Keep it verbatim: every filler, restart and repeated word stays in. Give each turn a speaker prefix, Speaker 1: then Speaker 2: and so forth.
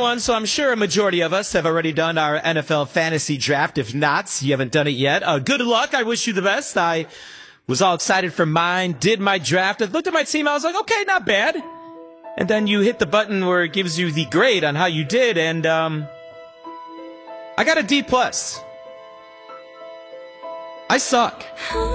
Speaker 1: one, so I'm sure a majority of us have already done our N F L fantasy draft. If not, you haven't done it yet. Uh, good luck. I wish you the best. I was all excited for mine, did my draft. I looked at my team. I was like, okay, not bad. And then you hit the button where it gives you the grade on how you did, and um, I got a D plus. I suck.